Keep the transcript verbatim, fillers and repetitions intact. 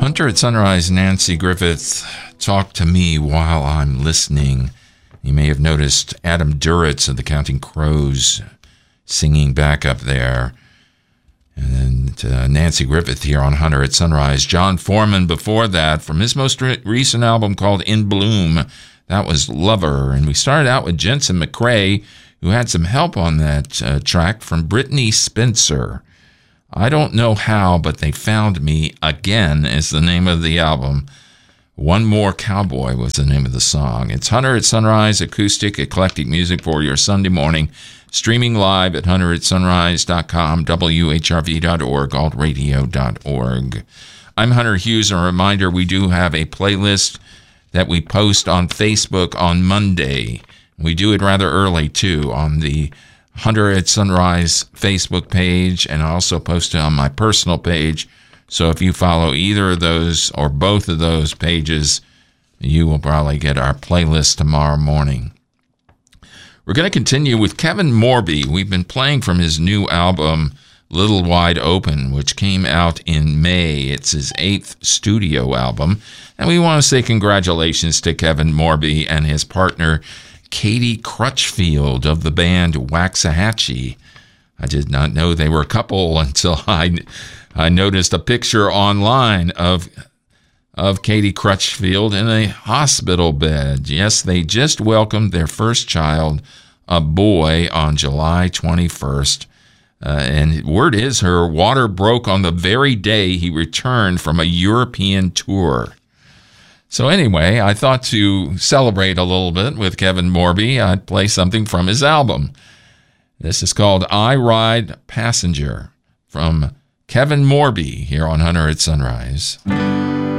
Hunter at Sunrise, Nancy Griffith, Talk to Me While I'm Listening. You may have noticed Adam Duritz of the Counting Crows singing back up there. And uh, Nancy Griffith here on Hunter at Sunrise. John Foreman before that from his most re- recent album called In Bloom. That was Lover. And we started out with Jensen McCrae, who had some help on that uh, track from Brittany Spencer. I don't know how, but they found me again is the name of the album. One More Cowboy was the name of the song. It's Hunter at Sunrise, acoustic, eclectic music for your Sunday morning. Streaming live at hunter at sunrise dot com, W H R V dot org, alt radio dot org. I'm Hunter Hughes. A reminder, we do have a playlist that we post on Facebook on Monday. We do it rather early, too, on the Hunter at Sunrise Facebook page, and I also post it on my personal page. So if you follow either of those or both of those pages, you will probably get our playlist tomorrow morning. We're going to continue with Kevin Morby. We've been playing from his new album, Little Wide Open, which came out in May. It's his eighth studio album. And we want to say congratulations to Kevin Morby and his partner, Katie Crutchfield of the band Waxahachie. I did not know they were a couple until I, I noticed a picture online of of Katie Crutchfield in a hospital bed. Yes, they just welcomed their first child, a boy, on July twenty-first. Uh, and word is her water broke on the very day he returned from a European tour. So anyway, I thought to celebrate a little bit with Kevin Morby, I'd play something from his album. This is called I Ride Passenger from Kevin Morby here on Hunter at Sunrise.